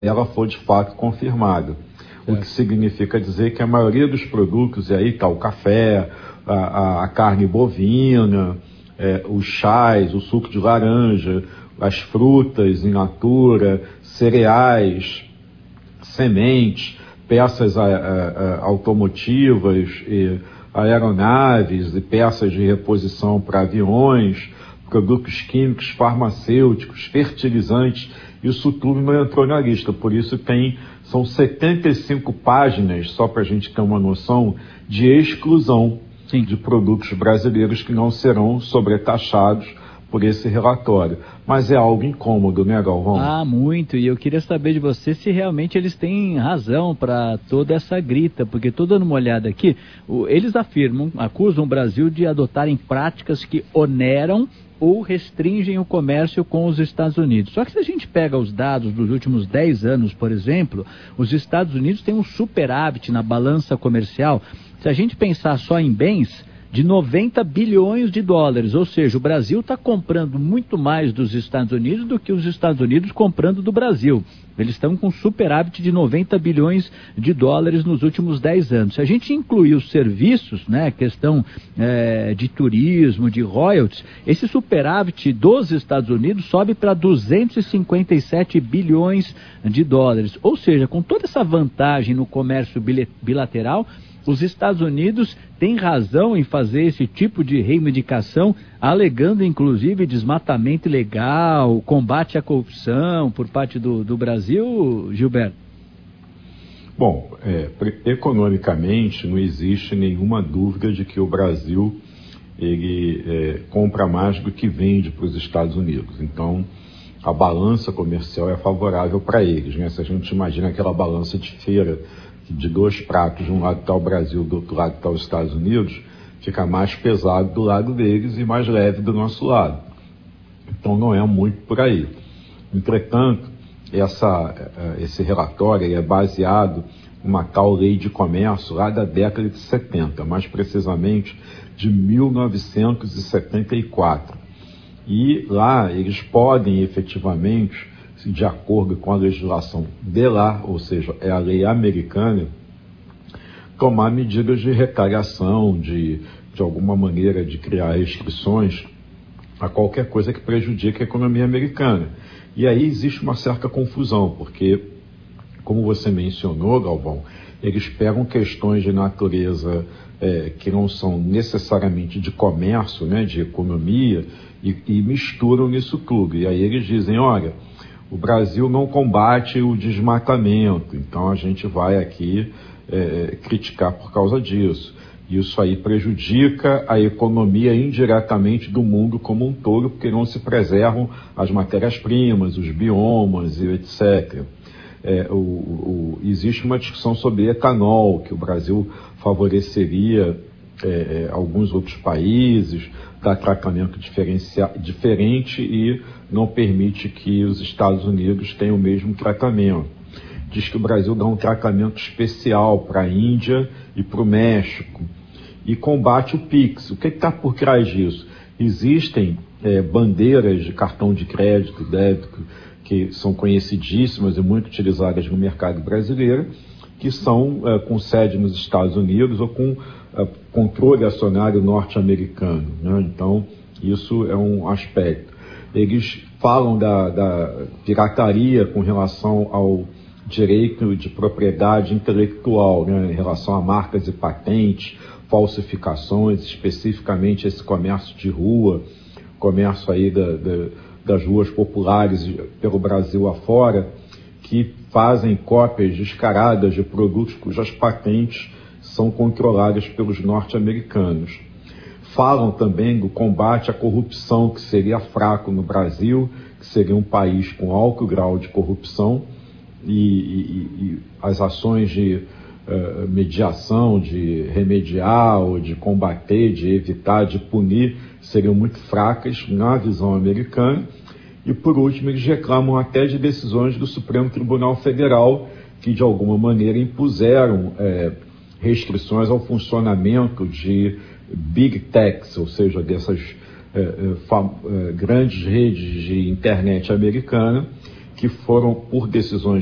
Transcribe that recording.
ela for de fato confirmada. O que significa dizer que a maioria dos produtos, e aí está o café, a carne bovina, os chás, o suco de laranja, as frutas in natura, cereais, sementes, peças automotivas, aeronaves e peças de reposição para aviões, produtos químicos, farmacêuticos, fertilizantes, isso tudo não entrou na lista. Por isso são 75 páginas, só para a gente ter uma noção, de exclusão de produtos brasileiros que não serão sobretaxados por esse relatório. Mas é algo incômodo, né, Galvão? Ah, muito. E eu queria saber de você se realmente eles têm razão para toda essa grita, porque estou dando uma olhada aqui, eles acusam o Brasil de adotarem práticas que oneram ou restringem o comércio com os Estados Unidos. Só que se a gente pega os dados dos últimos 10 anos, por exemplo, os Estados Unidos têm um superávit na balança comercial. Se a gente pensar só em bens, de 90 bilhões de dólares, ou seja, o Brasil está comprando muito mais dos Estados Unidos do que os Estados Unidos comprando do Brasil. Eles estão com superávit de 90 bilhões de dólares nos últimos 10 anos. Se a gente incluir os serviços, né, questão de turismo, de royalties, esse superávit dos Estados Unidos sobe para 257 bilhões de dólares. Ou seja, com toda essa vantagem no comércio bilateral, os Estados Unidos têm razão em fazer esse tipo de reivindicação, alegando inclusive desmatamento ilegal, combate à corrupção por parte do Brasil, Gilberto? Bom, economicamente não existe nenhuma dúvida de que o Brasil compra mais do que vende para os Estados Unidos. Então, a balança comercial é favorável para eles, né? Se a gente imagina aquela balança de feira de 2 pratos, de um lado está o Brasil, do outro lado está os Estados Unidos, fica mais pesado do lado deles e mais leve do nosso lado. Então não é muito por aí. Entretanto, esse relatório é baseado numa tal lei de comércio lá da década de 70, mais precisamente de 1974. E lá eles podem efetivamente, de acordo com a legislação de lá, ou seja, é a lei americana, tomar medidas de retaliação, de alguma maneira de criar restrições a qualquer coisa que prejudique a economia americana. E aí existe uma certa confusão, porque, como você mencionou, Galvão, eles pegam questões de natureza que não são necessariamente de comércio, né, de economia, e misturam nisso tudo. E aí eles dizem, olha, o Brasil não combate o desmatamento, então a gente vai aqui criticar por causa disso. Isso aí prejudica a economia indiretamente do mundo como um todo, porque não se preservam as matérias-primas, os biomas e etc. Existe uma discussão sobre etanol, que o Brasil favoreceria alguns outros países, dá tratamento diferente e não permite que os Estados Unidos tenham o mesmo tratamento. Diz que o Brasil dá um tratamento especial para a Índia e para o México e combate o PIX. O que está por trás disso? Existem bandeiras de cartão de crédito, débito, que são conhecidíssimas e muito utilizadas no mercado brasileiro, que são com sede nos Estados Unidos ou com controle acionário norte-americano, né? Então, isso é um aspecto. Eles falam da pirataria com relação ao direito de propriedade intelectual, né? Em relação a marcas e patentes, falsificações, especificamente esse comércio de rua, comércio aí das ruas populares pelo Brasil afora, que fazem cópias descaradas de produtos cujas patentes são controladas pelos norte-americanos. Falam também do combate à corrupção, que seria fraco no Brasil, que seria um país com alto grau de corrupção, e as ações de mediação, de remediar, ou de combater, de evitar, de punir, seriam muito fracas na visão americana. E, por último, eles reclamam até de decisões do Supremo Tribunal Federal que, de alguma maneira, impuseram restrições ao funcionamento de big techs, ou seja, dessas grandes redes de internet americana, que foram, por decisões